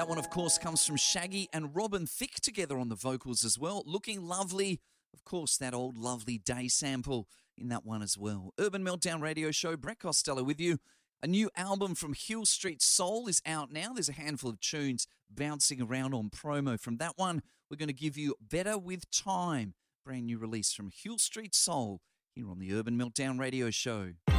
That one, of course, comes from Shaggy and Robin Thicke together on the vocals as well. Looking Lovely. Of course, that old Lovely Day sample in that one as well. Urban Meltdown Radio Show, Brett Costello with you. A new album from Hill Street Soul is out now. There's a handful of tunes bouncing around on promo. From that one, we're going to give you Better With Time. Brand new release from Hill Street Soul here on the Urban Meltdown Radio Show.